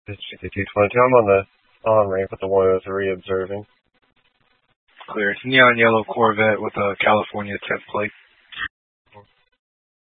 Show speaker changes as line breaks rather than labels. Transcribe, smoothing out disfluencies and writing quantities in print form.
It's GT222. I'm on the on-ramp with the 103 observing.
Clear. Neon yellow Corvette with a California temp plate.